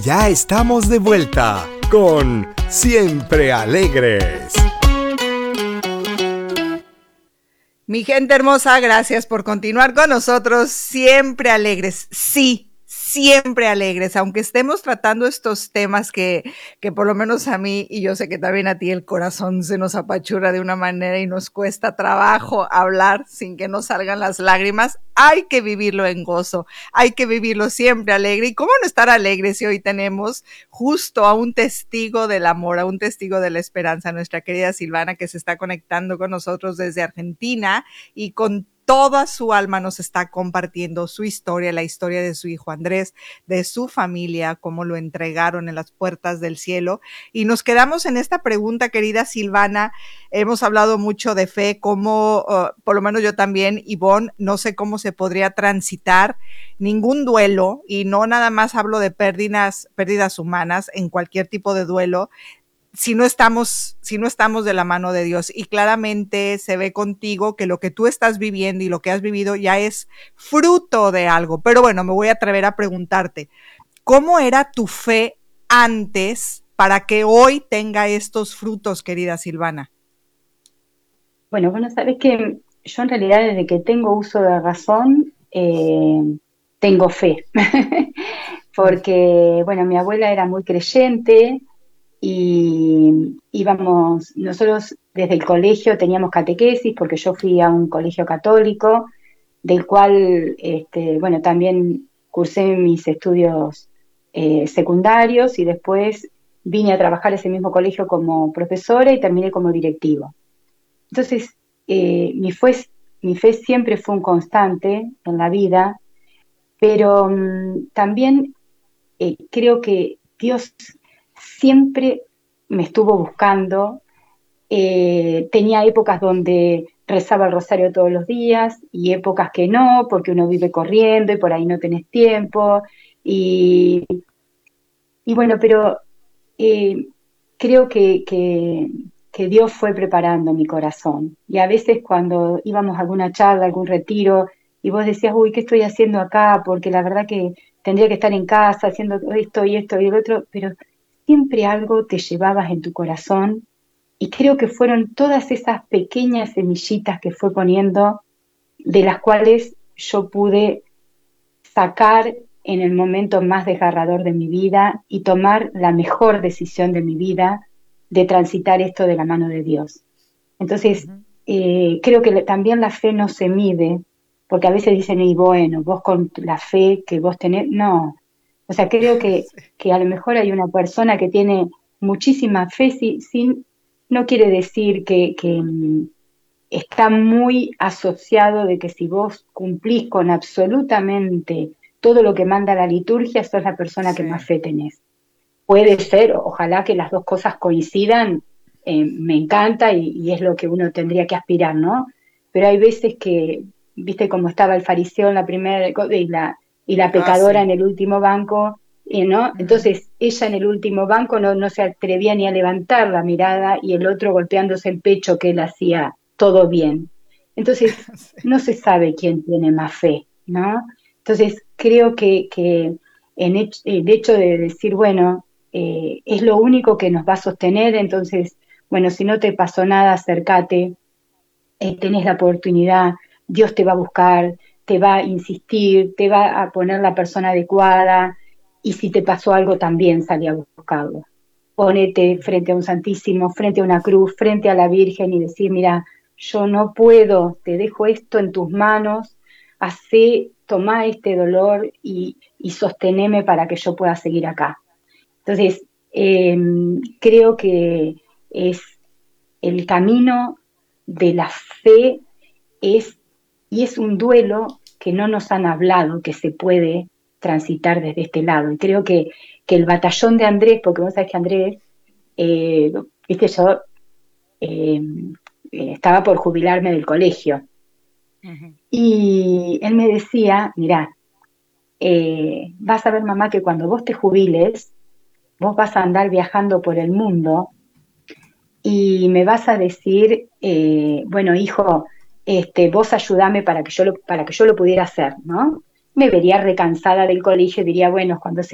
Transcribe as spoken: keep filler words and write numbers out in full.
Ya estamos de vuelta con Siempre Alegres. Mi gente hermosa, gracias por continuar con nosotros, siempre alegres. Sí, siempre alegres, aunque estemos tratando estos temas que, que por lo menos a mí, y yo sé que también a ti, el corazón se nos apachurra de una manera y nos cuesta trabajo hablar sin que nos salgan las lágrimas. Hay que vivirlo en gozo, hay que vivirlo siempre alegre. ¿Y cómo no estar alegres si hoy tenemos justo a un testigo del amor, a un testigo de la esperanza, nuestra querida Silvana, que se está conectando con nosotros desde Argentina y con toda su alma nos está compartiendo su historia, la historia de su hijo Andrés, de su familia, cómo lo entregaron en las puertas del cielo. Y nos quedamos en esta pregunta, querida Silvana. Hemos hablado mucho de fe, cómo, uh, por lo menos yo también, Ivonne, no sé cómo se podría transitar ningún duelo, y no nada más hablo de pérdidas, pérdidas humanas, en cualquier tipo de duelo, si no estamos, si no estamos de la mano de Dios. Y claramente se ve contigo que lo que tú estás viviendo y lo que has vivido ya es fruto de algo. Pero bueno, me voy a atrever a preguntarte, ¿cómo era tu fe antes para que hoy tenga estos frutos, querida Silvana? Bueno, bueno, sabes que yo en realidad desde que tengo uso de razón, eh, tengo fe. Porque, bueno, mi abuela era muy creyente, y íbamos, nosotros desde el colegio teníamos catequesis, porque yo fui a un colegio católico, del cual, este, bueno, también cursé mis estudios eh, secundarios, y después vine a trabajar a ese mismo colegio como profesora y terminé como directiva. Entonces, eh, mi, fe, mi fe siempre fue un constante en la vida, pero um, también eh, creo que Dios siempre me estuvo buscando. Eh, tenía épocas donde rezaba el rosario todos los días y épocas que no, porque uno vive corriendo y por ahí no tenés tiempo. Y, y bueno, pero eh, creo que, que, que Dios fue preparando mi corazón. Y a veces cuando íbamos a alguna charla, algún retiro, y vos decías, uy, ¿qué estoy haciendo acá? Porque la verdad que tendría que estar en casa haciendo esto y esto y el otro, pero siempre algo te llevabas en tu corazón, y creo que fueron todas esas pequeñas semillitas que fue poniendo, de las cuales yo pude sacar en el momento más desgarrador de mi vida y tomar la mejor decisión de mi vida, de transitar esto de la mano de Dios. Entonces, uh-huh. eh, creo que también la fe no se mide, porque a veces dicen, y bueno, vos con la fe que vos tenés, no. O sea, creo que, sí. que a lo mejor hay una persona que tiene muchísima fe, sin, sin, no quiere decir que, que um, está muy asociado de que si vos cumplís con absolutamente todo lo que manda la liturgia, sos la persona sí. que más fe tenés. Puede ser, ojalá que las dos cosas coincidan, eh, me encanta y, y es lo que uno tendría que aspirar, ¿no? Pero hay veces que, viste cómo estaba el fariseo en la primera y la, y la pecadora ah, sí. en el último banco, ¿no? Uh-huh. Entonces ella en el último banco no, no se atrevía ni a levantar la mirada, y el otro golpeándose el pecho que él hacía todo bien. Entonces sí. no se sabe quién tiene más fe, ¿no? Entonces creo que, que en hecho, el hecho de decir, bueno, eh, es lo único que nos va a sostener, entonces, bueno, si no te pasó nada, acércate, eh, tenés la oportunidad, Dios te va a buscar, te va a insistir, te va a poner la persona adecuada, y si te pasó algo también salí a buscarlo. Ponete frente a un santísimo, frente a una cruz, frente a la Virgen y decir, mira, yo no puedo, te dejo esto en tus manos, hacé, tomá este dolor y, y sosteneme para que yo pueda seguir acá. Entonces, eh, creo que es el camino de la fe, es, y es un duelo que no nos han hablado, que se puede transitar desde este lado. Y creo que, que el batallón de Andrés, porque vos sabés que Andrés, eh, viste, yo eh, estaba por jubilarme del colegio. Uh-huh. Y él me decía, mirá, eh, vas a ver, mamá, que cuando vos te jubiles, vos vas a andar viajando por el mundo y me vas a decir, eh, bueno, hijo, este, vos ayudame para que yo lo, para que yo lo pudiera hacer, ¿no? Me vería recansada del colegio y diría, bueno, cuando se